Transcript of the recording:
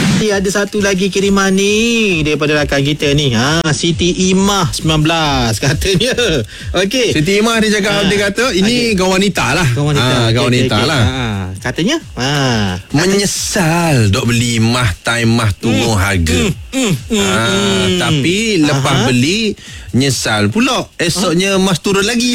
Ada satu lagi kiriman ni daripada rakan kita ni. Siti Imah 19 katanya. Okey. Siti Imah dia cakap, dia kata ini kawan wanita lah. Kawan wanita. Kawan wanita lah. Katanya menyesal dok beli mah time mah turun harga. Tapi lepas beli nyesal pula esoknya mas turun lagi.